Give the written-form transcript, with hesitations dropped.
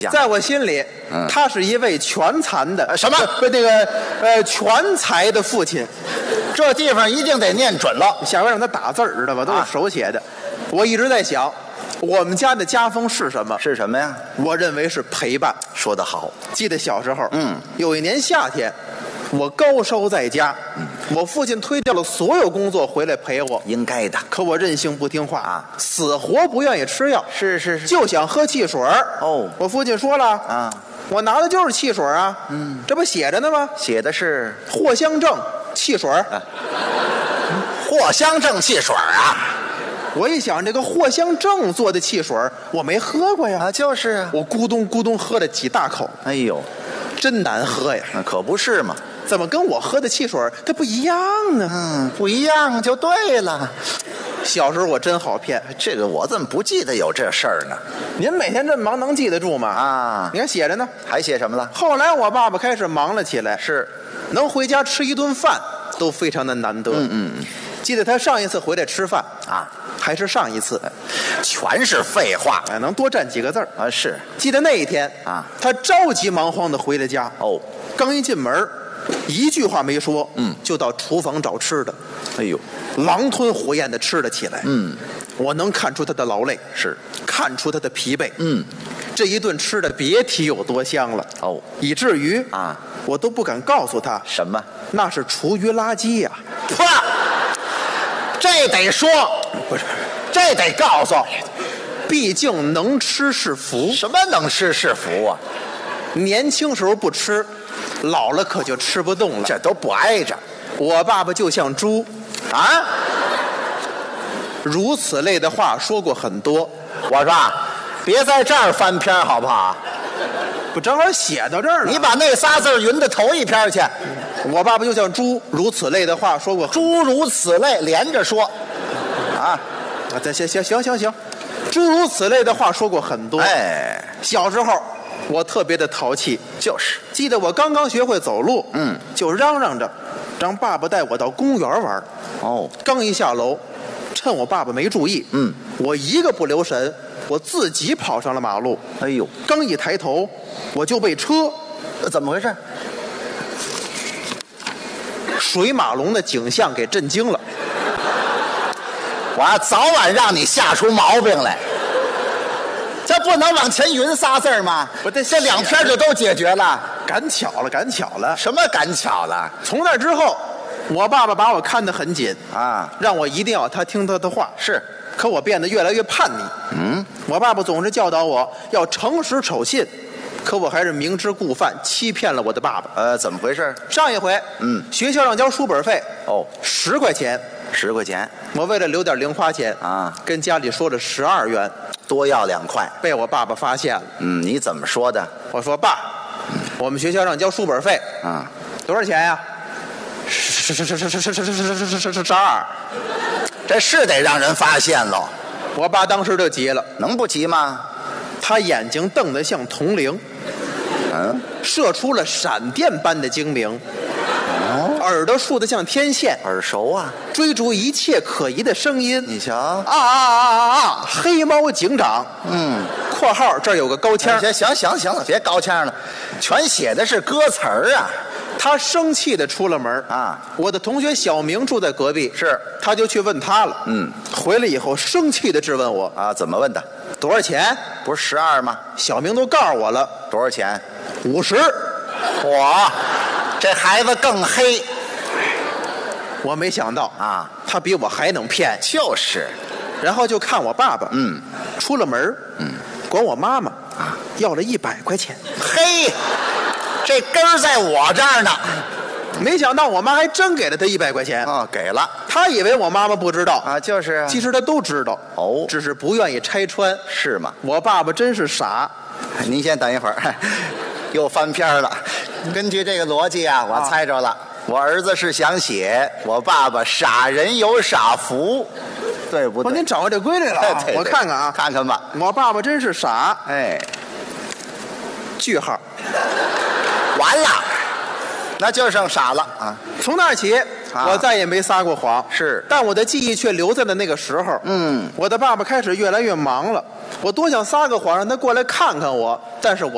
在我心里，他是一位全残的什么全才的父亲。 这地方一定得念准了。 下回让他打字儿，知道吧？都是手写的。我一直在想，我们家的家风是什么？ 是什么呀？ 我认为是陪伴。 说得好。 记得小时候，有一年夏天，我高烧在家，我父亲推掉了所有工作回来陪我。 应该的。 可我任性不听话死活不愿意吃药。 是， 就想喝汽水。我父亲说了我拿的就是汽水啊。这不写着呢吗？ 写的是藿香正汽水。 藿香正汽水啊！ 我一想，这个藿香正做的汽水我没喝过呀。 就是啊。 我咕咚咕咚喝了几大口。 哎呦， 真难喝呀！ 可不是嘛。 怎么跟我喝的汽水它不一样呢？ 不一样就对了。 小时候我真好骗， 这个我怎么不记得有这事儿呢？ 您每天这么忙能记得住吗？你看写着呢。 还写什么了？ 后来我爸爸开始忙了起来， 是能回家吃一顿饭都非常的难得。记得他上一次回来吃饭还是上一次， 全是废话。 能多占几个字儿是。 记得那一天他着急忙慌的回了家。刚一进门一句话没说，就到厨房找吃的。 哎呦， 狼吞虎咽的吃了起来。我能看出他的劳累， 是看出他的疲惫。这一顿吃的别提有多香了。以至于我都不敢告诉他什么， 那是厨余垃圾呀。 这得说， 不是， 这得告诉。 毕竟能吃是福。 什么能吃是福啊？ 年轻时候不吃，老了可就吃不动了。 这都不挨着。 我爸爸就像猪如此类的话说过很多。 我说别在这儿翻篇好不好？ 不正好写到这儿了？ 你把那仨字匀到头一篇去。 我爸爸就像猪如此类的话说过。 诸如此类连着说行，诸如此类的话说过很多。小时候我特别的淘气， 就是记得我刚刚学会走路，就嚷嚷着让爸爸带我到公园玩。刚一下楼，趁我爸爸没注意，我一个不留神，我自己跑上了马路。 哎呦， 刚一抬头，我就被车怎么回事？ 水马龙的景象给震惊了。 我早晚让你吓出毛病来。这不能往前匀仨字吗？这两篇就都解决了。 赶巧了。 什么赶巧了？ 从那之后，我爸爸把我看得很紧让我一定要他听他的话。 是， 可我变得越来越叛逆。我爸爸总是教导我要诚实守信，可我还是明知故犯，欺骗了我的爸爸。 怎么回事？ 上一回，学校让交书本费，10块钱。 10块钱， 我为了留点零花钱跟家里说了12元， 多要2块， 被我爸爸发现了。 你怎么说的？ 我说爸，我们学校让交书本费多少钱呀？12。 这是得让人发现喽。 我爸当时就急了。 能不急吗？ 他眼睛瞪得像铜铃，射出了闪电般的精明，耳朵竖得像天线， 耳熟啊， 追逐一切可疑的声音。 你瞧， 黑猫警长。括号这儿有个高腔。 行了，别高腔了，全写的是歌词儿啊。 他生气的出了门我的同学小明住在隔壁， 是， 他就去问他了。回来以后生气的质问我怎么问的？ 多少钱？ 不是12吗？ 小明都告诉我了。 多少钱 ？50。 这孩子更黑。 我没想到他比我还能骗。 就是。 然后就看我爸爸出了门管我妈妈要了100块钱。 嘿，这根儿在我这儿呢。 没想到我妈还真给了他100块钱。 给了。 他以为我妈妈不知道就是其实他都知道只是不愿意拆穿。 是吗？ 我爸爸真是傻。 您先等一会儿，又翻篇了。根据这个逻辑我猜着了。我儿子是想写我爸爸傻人有傻福，对不对？ 您掌握这规律了对， 我看看看看吧。 我爸爸真是傻。句号。 完了，那就剩傻了从那儿起我再也没撒过谎。 是， 但我的记忆却留在了那个时候。我的爸爸开始越来越忙了，我多想撒个谎让他过来看看我，但是我